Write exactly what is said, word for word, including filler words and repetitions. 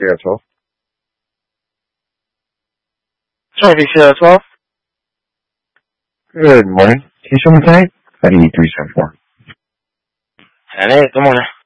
C R twelve. Sorry, V C R twelve. Good morning. Can you show me tonight? At eighty-three seven four. Hey, good morning.